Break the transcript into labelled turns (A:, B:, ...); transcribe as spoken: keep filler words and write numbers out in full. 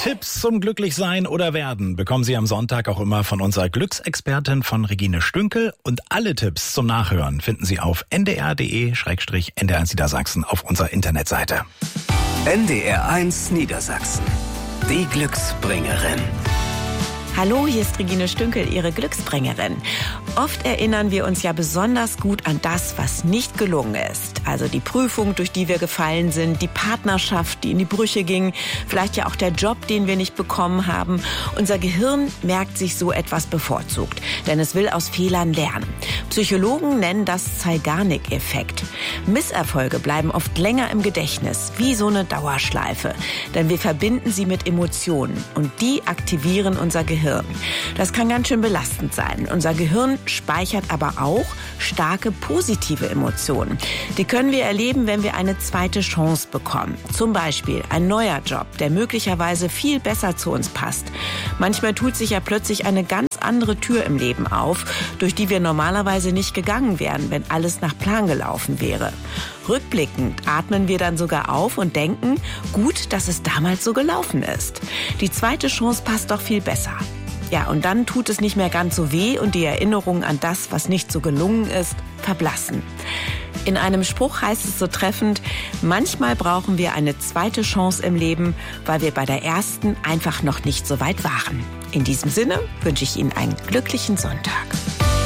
A: Tipps zum Glücklichsein oder Werden bekommen Sie am Sonntag auch immer von unserer Glücksexpertin von Regine Stünkel. Und alle Tipps zum Nachhören finden Sie auf n d r punkt d e slash n d r eins Niedersachsen auf unserer Internetseite.
B: N D R eins Niedersachsen. Die Glücksbringerin.
C: Hallo, hier ist Regine Stünkel, Ihre Glücksbringerin. Oft erinnern wir uns ja besonders gut an das, was nicht gelungen ist. Also die Prüfung, durch die wir gefallen sind, die Partnerschaft, die in die Brüche ging, vielleicht ja auch der Job, den wir nicht bekommen haben. Unser Gehirn merkt sich so etwas bevorzugt, denn es will aus Fehlern lernen. Psychologen nennen das Zeigarnik-Effekt. Misserfolge bleiben oft länger im Gedächtnis, wie so eine Dauerschleife. Denn wir verbinden sie mit Emotionen und die aktivieren unser Gehirn. Das kann ganz schön belastend sein. Unser Gehirn speichert aber auch starke positive Emotionen. Die können wir erleben, wenn wir eine zweite Chance bekommen. Zum Beispiel ein neuer Job, der möglicherweise viel besser zu uns passt. Manchmal tut sich ja plötzlich eine ganz andere Tür im Leben auf, durch die wir normalerweise nicht gegangen wären, wenn alles nach Plan gelaufen wäre. Rückblickend atmen wir dann sogar auf und denken, gut, dass es damals so gelaufen ist. Die zweite Chance passt doch viel besser. Ja, und dann tut es nicht mehr ganz so weh und die Erinnerungen an das, was nicht so gelungen ist, verblassen. In einem Spruch heißt es so treffend, manchmal brauchen wir eine zweite Chance im Leben, weil wir bei der ersten einfach noch nicht so weit waren. In diesem Sinne wünsche ich Ihnen einen glücklichen Sonntag.